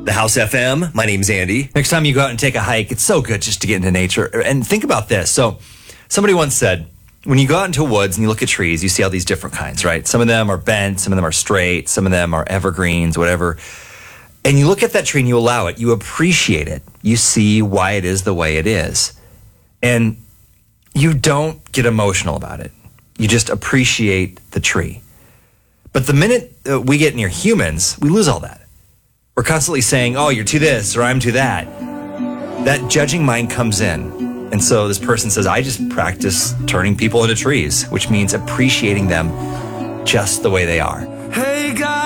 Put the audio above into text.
The House FM. My name's Andy. Next time you go out and take a hike, it's so good just to get into nature. And think about this. So somebody once said, when you go out into woods and you look at trees, you see all these different kinds, right? Some of them are bent, some of them are straight, some of them are evergreens, whatever. And you look at that tree and you allow it, you appreciate it. You see why it is the way it is. And you don't get emotional about it. You just appreciate the tree. But the minute we get near humans, we lose all that. We're constantly saying, oh, you're to this or I'm to that. That judging mind comes in. And so this person says, I just practice turning people into trees, which means appreciating them just the way they are. Hey, guys.